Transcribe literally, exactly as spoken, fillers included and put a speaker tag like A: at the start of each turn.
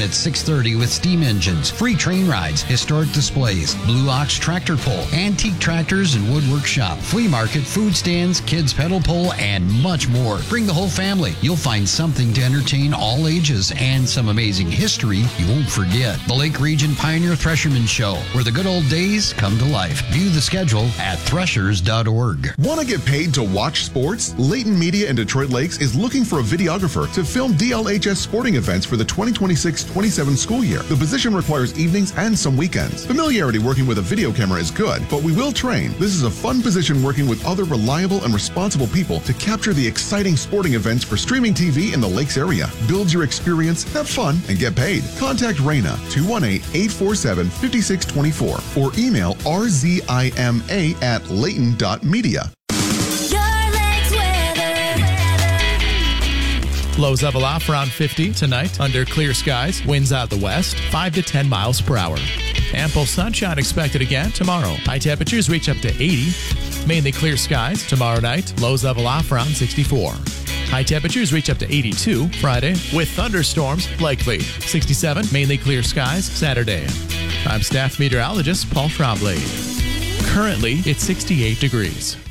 A: at six thirty with steam engines, free train rides, historic displays, Blue Ox tractor pull, antique tractors and woodwork shop, flea market, food stands, kids pedal pole, and much more. Bring the whole family. You'll find something to entertain all ages and some amazing history you won't forget. The Lake Region Pioneer Thresherman Show, where the good old days come to life. View the schedule at threshers dot org.
B: Want to get paid to watch sports? Layton Media in Detroit Lakes is looking for a videographer to film D L H S sporting events for the twenty twenty-six twenty-seven school year. The position requires evenings and some weekends. Familiarity working with a video camera is good, but we will train. This is a fun position working with other reliable and responsible people to capture the exciting sporting events for streaming T V in the Lakes area. Build your experience, have fun, and get paid. Contact Raina, two one eight, eight four seven, five six two four, or email r z i m a at layton dot media.
C: Lows level off around fifty tonight under clear skies. Winds out the west, five to ten miles per hour. Ample sunshine expected again tomorrow. High temperatures reach up to eighty. Mainly clear skies tomorrow night. Lows level off around sixty-four. High temperatures reach up to eighty-two Friday with thunderstorms likely. sixty-seven, mainly clear skies Saturday. I'm staff meteorologist Paul Trombley. Currently, it's sixty-eight degrees.